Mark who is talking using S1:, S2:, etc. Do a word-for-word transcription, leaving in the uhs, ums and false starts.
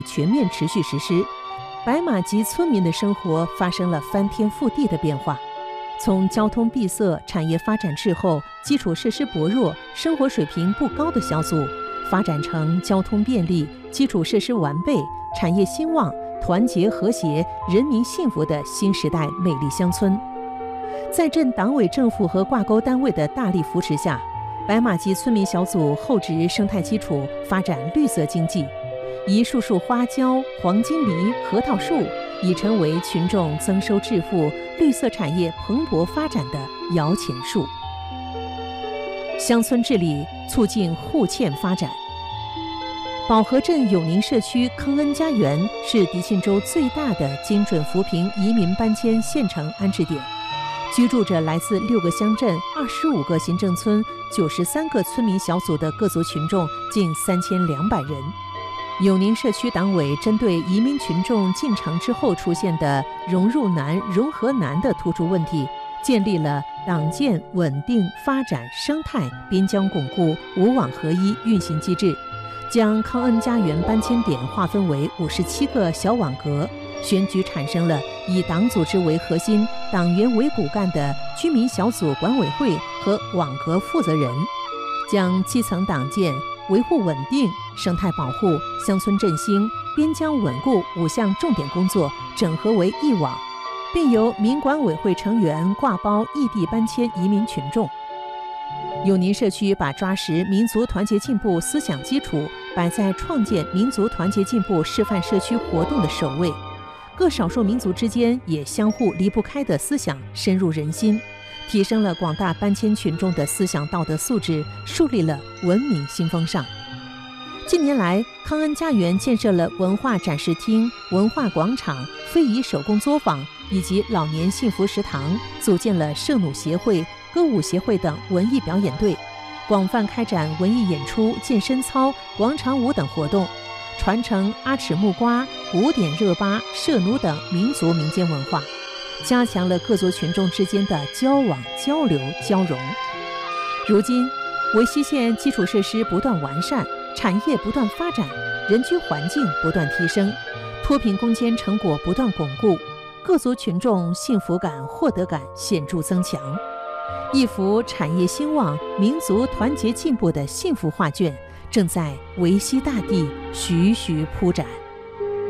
S1: 全面持续实施，白马及村民的生活发生了翻天覆地的变化。从交通闭塞、产业发展滞后、基础设施薄弱、生活水平不高的小组，发展成交通便利、基础设施完备、产业兴旺、团结和谐、人民幸福的新时代美丽乡村。在镇党委政府和挂钩单位的大力扶持下，白马及村民小组厚植生态基础，发展绿色经济。一树树花椒、黄金梨、核桃树已成为群众增收致富、绿色产业蓬勃发展的摇钱树。乡村治理促进互嵌发展。保和镇永宁社区康恩家园是迪庆州最大的精准扶贫移民搬迁县城安置点，居住着来自六个乡镇、二十五个行政村、九十三个村民小组的各族群众近三千两百人。永宁社区党委针对移民群众进城之后出现的融入难、融合难的突出问题，建立了党建稳定发展生态边疆巩固五网合一运行机制，将康恩家园搬迁点划分为五十七个小网格，选举产生了以党组织为核心、党员为骨干的居民小组管委会和网格负责人，将基层党建、维护稳定、生态保护、乡村振兴、边疆稳固五项重点工作整合为一网，并由民管委会成员挂包异地搬迁移民群众。永宁社区把抓实民族团结进步思想基础摆在创建民族团结进步示范社区活动的首位，各少数民族之间也相互离不开的思想深入人心，提升了广大搬迁群众的思想道德素质，树立了文明新风尚。近年来，康恩家园建设了文化展示厅、文化广场、非遗手工作坊以及老年幸福食堂，组建了社弩协会、歌舞协会等文艺表演队，广泛开展文艺演出、健身操、广场舞等活动，传承阿尺木瓜、古典热巴、社弩等民族民间文化，加强了各族群众之间的交往、交流、交融。如今，维西县基础设施不断完善，产业不断发展，人居环境不断提升，脱贫攻坚成果不断巩固，各族群众幸福感、获得感显著增强。一幅产业兴旺、民族团结进步的幸福画卷，正在维西大地徐徐铺展。